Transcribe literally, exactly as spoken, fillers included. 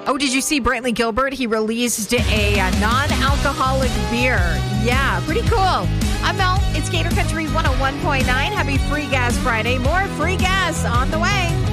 Oh, did you see Brantley Gilbert? He released a, a non-alcoholic beer. Yeah, pretty cool. I'm Mel. It's Gator Country one oh one point nine. Happy Free Gas Friday. More free gas on the way.